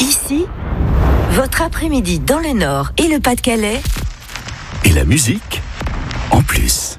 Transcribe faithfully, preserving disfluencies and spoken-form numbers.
Ici, votre après-midi dans le Nord et le Pas-de-Calais. Et la musique en plus.